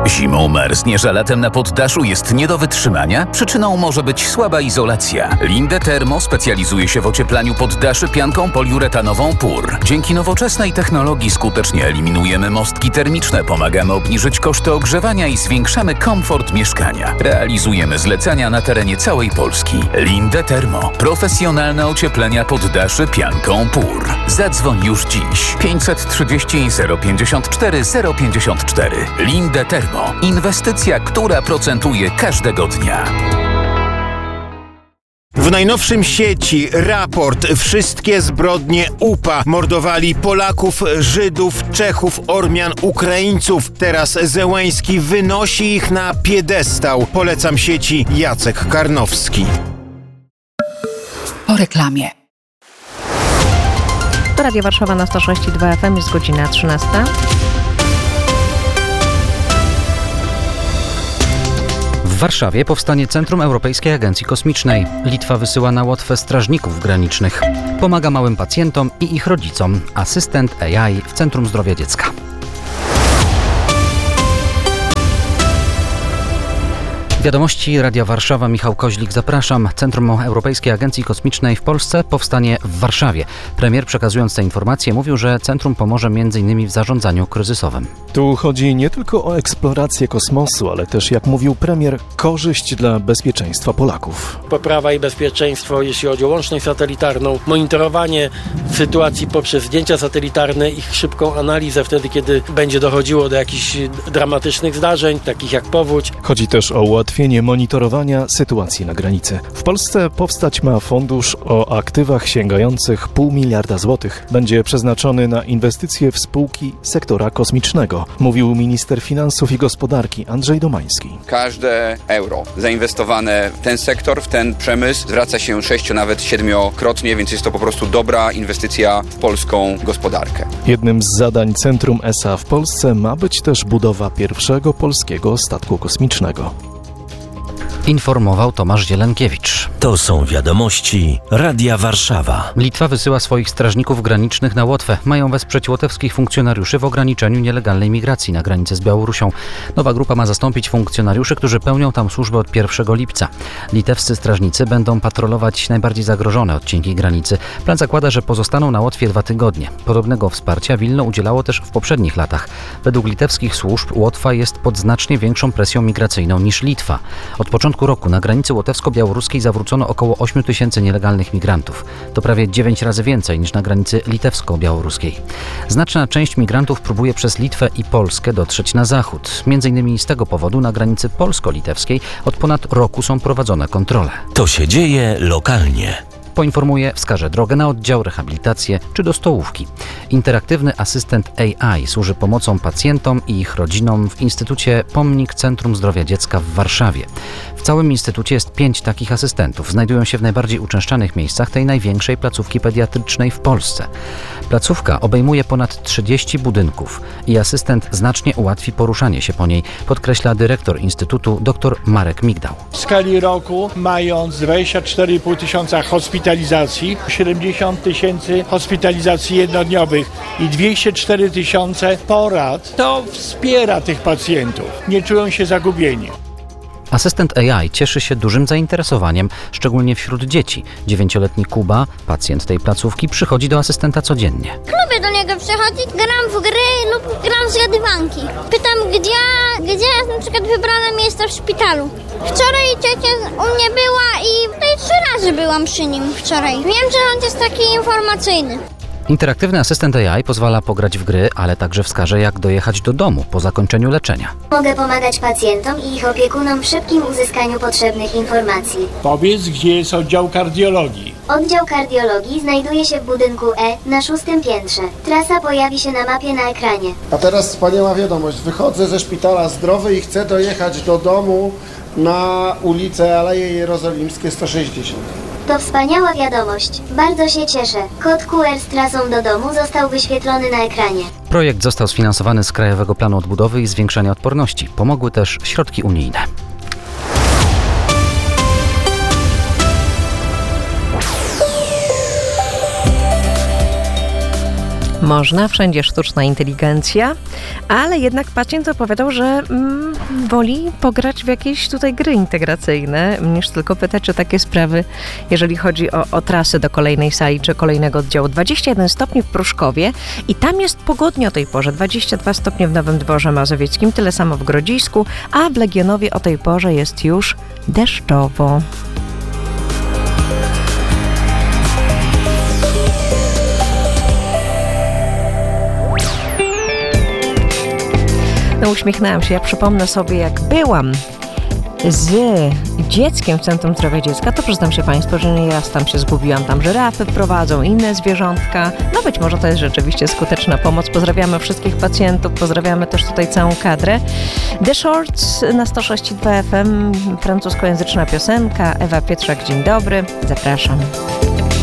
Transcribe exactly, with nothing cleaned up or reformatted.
Zimą marzniesz, a latem na poddaszu jest nie do wytrzymania? Przyczyną może być słaba izolacja. Linde Thermo specjalizuje się w ocieplaniu poddaszy pianką poliuretanową P U R. Dzięki nowoczesnej technologii skutecznie eliminujemy mostki termiczne, pomagamy obniżyć koszty ogrzewania i zwiększamy komfort mieszkania. Realizujemy zlecenia na terenie całej Polski. Linde Thermo. Profesjonalne ocieplenia poddaszy pianką P U R. Zadzwoń już dziś. pięćset trzydzieści zero pięćdziesiąt cztery zero pięćdziesiąt cztery. Linde Thermo. Inwestycja, która procentuje każdego dnia. W najnowszym sieci raport Wszystkie zbrodnie U P A. Mordowali Polaków, Żydów, Czechów, Ormian, Ukraińców. Teraz Zełenski wynosi ich na piedestał. Polecam sieci Jacek Karnowski. Po reklamie. To Radio Warszawa na sto sześć i dwa F M, jest godzina trzynasta. W Warszawie powstanie Centrum Europejskiej Agencji Kosmicznej. Litwa wysyła na Łotwę strażników granicznych. Pomaga małym pacjentom i ich rodzicom. Asystent A I w Centrum Zdrowia Dziecka. Wiadomości Radia Warszawa, Michał Koźlik, zapraszam. Centrum Europejskiej Agencji Kosmicznej w Polsce powstanie w Warszawie. Premier, przekazując te informacje, mówił, że centrum pomoże między innymi w zarządzaniu kryzysowym. Tu chodzi nie tylko o eksplorację kosmosu, ale też, jak mówił premier, korzyść dla bezpieczeństwa Polaków. Poprawa i bezpieczeństwo, jeśli chodzi o łączność satelitarną, monitorowanie sytuacji poprzez zdjęcia satelitarne, ich szybką analizę wtedy, kiedy będzie dochodziło do jakichś dramatycznych zdarzeń, takich jak powódź. Chodzi też o ułatwienie monitorowania sytuacji na granicy. W Polsce powstać ma fundusz o aktywach sięgających pół miliarda złotych. Będzie przeznaczony na inwestycje w spółki sektora kosmicznego, mówił minister finansów i gospodarki Andrzej Domański. Każde euro zainwestowane w ten sektor, w ten przemysł zwraca się sześcio, nawet siedmiokrotnie, więc jest to po prostu dobra inwestycja w polską gospodarkę. Jednym z zadań Centrum S A w Polsce ma być też budowa pierwszego polskiego statku kosmicznego. Informował Tomasz Zielenkiewicz. To są wiadomości Radia Warszawa. Litwa wysyła swoich strażników granicznych na Łotwę. Mają wesprzeć łotewskich funkcjonariuszy w ograniczeniu nielegalnej migracji na granicy z Białorusią. Nowa grupa ma zastąpić funkcjonariuszy, którzy pełnią tam służbę od pierwszego lipca. Litewscy strażnicy będą patrolować najbardziej zagrożone odcinki granicy. Plan zakłada, że pozostaną na Łotwie dwa tygodnie. Podobnego wsparcia Wilno udzielało też w poprzednich latach. Według litewskich służb Łotwa jest pod znacznie większą presją migracyjną niż Litwa. Od początku roku na granicy łotewsko-białoruskiej zawrócono około osiem tysięcy nielegalnych migrantów. To prawie dziewięć razy więcej niż na granicy litewsko-białoruskiej. Znaczna część migrantów próbuje przez Litwę i Polskę dotrzeć na zachód. Między innymi z tego powodu na granicy polsko-litewskiej od ponad roku są prowadzone kontrole. To się dzieje lokalnie. Poinformuje, wskaże drogę na oddział, rehabilitację czy do stołówki. Interaktywny asystent A I służy pomocą pacjentom i ich rodzinom w Instytucie Pomnik Centrum Zdrowia Dziecka w Warszawie. W całym instytucie jest pięć takich asystentów. Znajdują się w najbardziej uczęszczanych miejscach tej największej placówki pediatrycznej w Polsce. Placówka obejmuje ponad trzydzieści budynków i asystent znacznie ułatwi poruszanie się po niej, podkreśla dyrektor Instytutu dr Marek Migdał. W skali roku, mając dwadzieścia cztery i pół tysiąca hospitalizacji, siedemdziesiąt tysięcy hospitalizacji jednodniowych i dwieście cztery tysiące porad, to wspiera tych pacjentów. Nie czują się zagubieni. Asystent A I cieszy się dużym zainteresowaniem, szczególnie wśród dzieci. Dziewięcioletni Kuba, pacjent tej placówki, przychodzi do asystenta codziennie. Lubię do niego przychodzić, gram w gry lub gram w zgadywanki. Pytam, gdzie, gdzie jest na przykład wybrane miejsce w szpitalu. Wczoraj ciocia u mnie była i tutaj trzy razy byłam przy nim wczoraj. Wiem, że on jest taki informacyjny. Interaktywny asystent A I pozwala pograć w gry, ale także wskaże, jak dojechać do domu po zakończeniu leczenia. Mogę pomagać pacjentom i ich opiekunom w szybkim uzyskaniu potrzebnych informacji. Powiedz, gdzie jest oddział kardiologii. Oddział kardiologii znajduje się w budynku E na szóstym piętrze. Trasa pojawi się na mapie na ekranie. A teraz wspaniała wiadomość. Wychodzę ze szpitala zdrowy i chcę dojechać do domu na ulicę Aleje Jerozolimskie sto sześćdziesiąt. To wspaniała wiadomość. Bardzo się cieszę. Kod Q R z trasą do domu został wyświetlony na ekranie. Projekt został sfinansowany z Krajowego Planu Odbudowy i Zwiększania Odporności. Pomogły też środki unijne. Można, wszędzie sztuczna inteligencja, ale jednak pacjent opowiadał, że mm, woli pograć w jakieś tutaj gry integracyjne, niż tylko pytać, czy takie sprawy, jeżeli chodzi o, o trasy do kolejnej sali, czy kolejnego oddziału. dwadzieścia jeden stopni w Pruszkowie i tam jest pogodnie o tej porze, dwadzieścia dwa stopnie w Nowym Dworze Mazowieckim, tyle samo w Grodzisku, a w Legionowie o tej porze jest już deszczowo. No, uśmiechnęłam się. Ja przypomnę sobie, jak byłam z dzieckiem w Centrum Zdrowia Dziecka, to przyznam się Państwu, że nie raz tam się zgubiłam. Tam żyrafy prowadzą, inne zwierzątka. No być może to jest rzeczywiście skuteczna pomoc. Pozdrawiamy wszystkich pacjentów, pozdrawiamy też tutaj całą kadrę. The Shorts na sto sześć i dwa F M, francuskojęzyczna piosenka. Ewa Pietrzak, dzień dobry. Zapraszam.